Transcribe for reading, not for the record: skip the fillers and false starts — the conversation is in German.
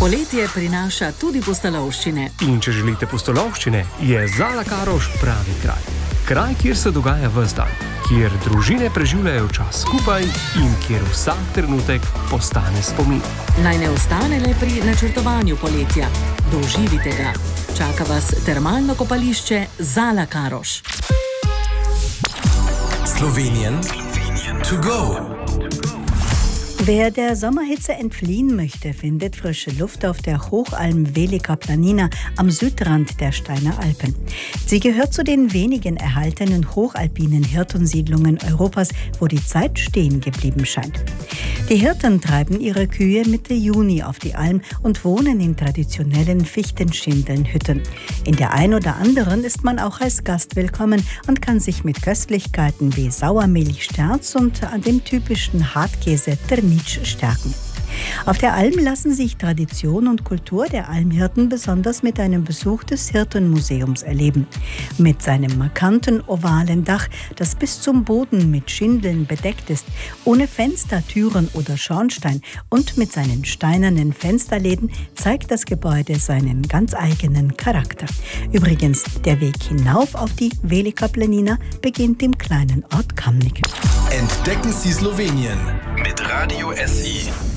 Poletje prinaša tudi pustolovščine. In če želite pustolovščine, je Zala Karoš pravi kraj. Kraj, kjer se dogaja ves dan, kjer družine preživljajo čas skupaj in kjer vsak trenutek postane spomin. Naj ne ostane le pri načrtovanju poletja. Doživite ga. Čaka vas termalno kopališče Zala Karoš. Slowenien to go. Wer der Sommerhitze entfliehen möchte, findet frische Luft auf der Hochalm Velika Planina am Südrand der Steiner Alpen. Sie gehört zu den wenigen erhaltenen hochalpinen Hirtensiedlungen Europas, wo die Zeit stehen geblieben scheint. Die Hirten treiben ihre Kühe Mitte Juni auf die Alm und wohnen in traditionellen Fichtenschindelnhütten. In der ein oder anderen ist man auch als Gast willkommen und kann sich mit Köstlichkeiten wie Sauermilchsterz und dem typischen Hartkäse Ternitsch stärken. Auf der Alm lassen sich Tradition und Kultur der Almhirten besonders mit einem Besuch des Hirtenmuseums erleben. Mit seinem markanten ovalen Dach, das bis zum Boden mit Schindeln bedeckt ist, ohne Fenster, Türen oder Schornstein und mit seinen steinernen Fensterläden zeigt das Gebäude seinen ganz eigenen Charakter. Übrigens, der Weg hinauf auf die Velika Planina beginnt im kleinen Ort Kamnik. Entdecken Sie Slowenien mit Radio SI.